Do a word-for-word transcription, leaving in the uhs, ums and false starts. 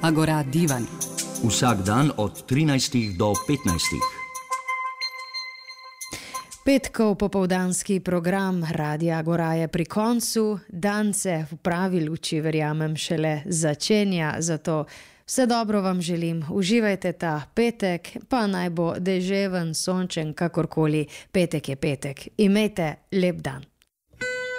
Agora Divan. Vsak dan od trinajstih do petnajstih. Petkov popoldanski program Radia Agora je pri koncu, dan se v pravi luči, verjamem, šele začenja, zato vse dobro vam želim, uživajte ta petek, pa naj bo deževen, sončen, kakorkoli, petek je petek. Imejte lep dan.